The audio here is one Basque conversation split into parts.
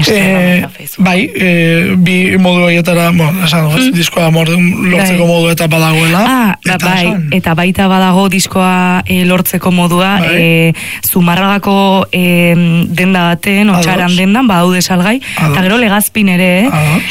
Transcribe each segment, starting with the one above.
Bai, bi modu horietara, diskoa lortzeko modu eta badagoela. Bai, eta baita badago diskoa lortzeko modua, Zumarragako denda baten, Otxaran dendan, badaude salgai, eta gero Legazpin ere,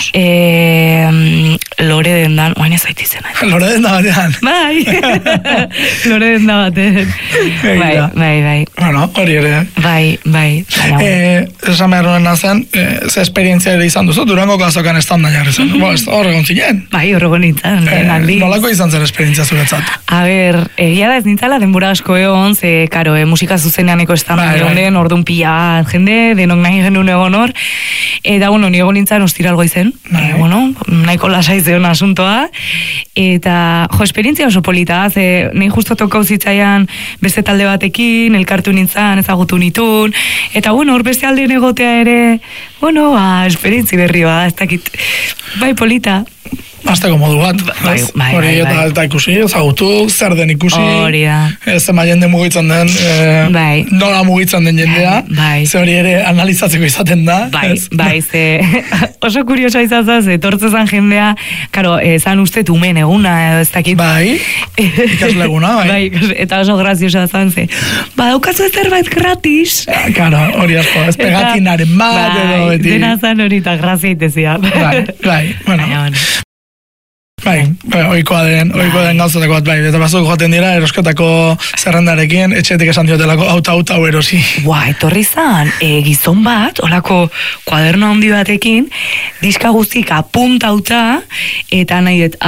Lore dendan, oain ez baita izena. Lore denda batean. Bai, Lore denda batean. Bai. Bueno, hori ere. Bai. Esan behar nuen nazen, ze esperientzia ere izan duzu, Durangoko azokan estanda jarri zen. Horregon zinen. Bai, horregon nintzen. Nolako izan zen esperientzia zuretzat? A ber, egia da ez nintzala denbora asko egon, ze, karo, musika zuzeneaneko estanda den, orduan pila jende, denok nahi genuen egon hor, eta, bueno, ni egon nintzen ostiralgo izen, nahiko lasai zeon asuntoa, eta, esperientzia oso polita, ze, nahi justo tokau zitzaian beste talde batekin, elkartu nintzen, ezagutu nitun, eta, bueno, hor beste aldean egotea ere, esperientzi berri ez dakit, bai polita. Azteko modu bat, hori eta ikusi, ezagutu, zer den ikusi, zema jende mugitzen den, nola mugitzen den jendea, ze hori ere analizatzeko izaten da. Bai, ze oso kuriosa izan ze etortzezan jendea, karo, zan uste tumen eguna, ez dakit. Bai, ikasle eguna, bai. Eta oso graziosa zan ze, daukazu zerbait gratis. Karo, hori asko, ez pegatinaren bat, edo beti. Dena zan hori eta grazia itezia. Bai, bueno. Bai, oikoa den gauzatako bat, bai, eta batzuk joaten dira erosketako zerrendarekin, etxetik esan diotelako auta erosi. Etorri zan, gizon bat, olako kuaderno handi batekin, diska guztik apuntauta, eta nahi dut,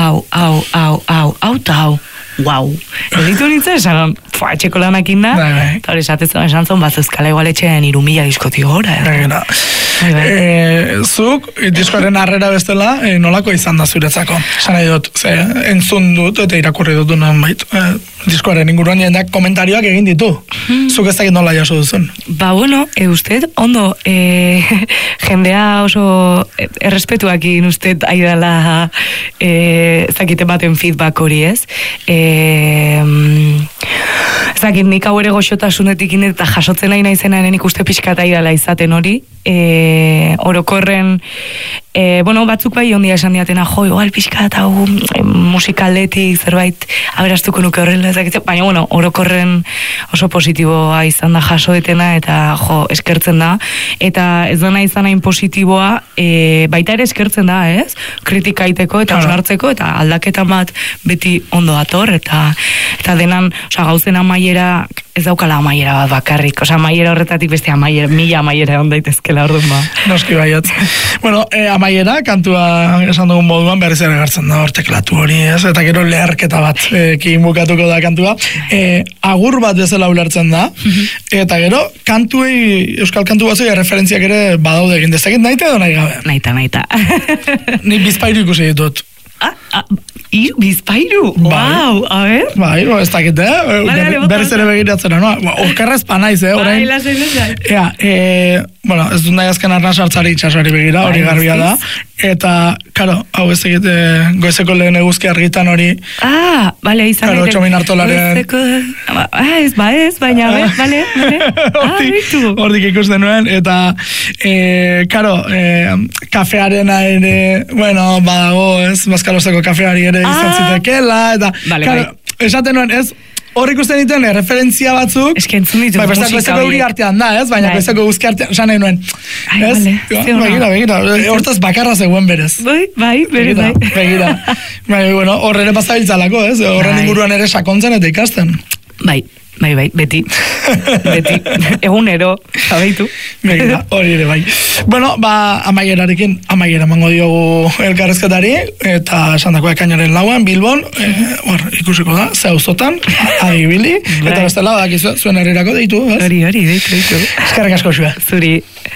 hau. Wow. Editu nintzen, esan, etxeko lanakin da, eta hori esan zon, bat euskal egual etxean 3.000 diskoti gora. Zuk, diskoaren harrera bestela, nolako izan da zuretzako? Esan nahi dut, entzun dut, eta irakurri dut non bait, diskoaren inguruan jendeak komentarioak egin ditu. Zuk ez dakit nola jaso duzun? Bueno, usted, ondo, jendea oso errespetuakin usted aidala zakite baten feedback hori ez. Zakit, nik hau ere goxotasunetik eta jasotzen nahi naizenaren ikuste pixkata idala izaten hori. Orokorren, batzuk bai ondia esan diatena, igual pixkata hau musikaletik zerbait aberastuko nuke horrela ezakitzen, baina, orokorren oso positiboa izan da jasoetena eta, eskertzen da. Eta ez dena izan hain positiboa, baita ere eskertzen da, ez? Kritikaiteko eta osnartzeko, eta aldaketa bat beti ondo dator, eta denan, gauzen amaiera, ez daukala amaiera bat bakarrik, amaiera horretatik beste mila amaiera ondaitezkela orduan ba. Noski baiat. Bueno, amaiera, kantua esan dugun moduan berriz ere gartzen da hor teklatu hori, ez? Eta gero leherketa bat ekin bukatuko da kantua. Agur bat bezala ulertzen da, eta gero kantuei, euskal kantu batzuk referentziak ere badaude egin dezakin nahi edo nahi gabe? Naita. Ni Bizpairu ikusi ditut. Bizpairu? Wow, a ver. Bai, ez dakit, berriz ere begiratzen, no? Okerrez panaiz, Bai, lasai. Ez dut nahi azken arna sartzari itxasari begira, hori garbia da. Eta, karo, hau ez egite goizeko lehen eguzki argitan hori. Bale, izan. Karo, Txomin Artolaren. Ez, baina, bale. Hortik ikusten nuen, eta, karo, kafearena ere, badago, ez, Bazkalosteko kafeari ere izan zitekela, eta, karo, esaten nuen, ez, hor ikusten dituen referentzia batzuk. Eskentzun ditu musika hori. Bezeko euri artean da, ez? Baina bezeko guzki artean, esan nahi nuen. Begira, hortaz bakarra zegoen berez. Bai. Begira. Horre ere pasabiltzalako, ez? Horren inguruan ere sakontzen eta ikasten. Bai, beti. Egunero, sabeitu. Begira, hori ere bai. Amaiera mango diogu elkarrezketari, eta esan dako ekainaren lauan, Bilbon, ikusiko da, zeuzotan, adibili, eta bestela, zuen herrirako deitu, ez? Hori, deitu. Eskerrik asko zua. Zuri.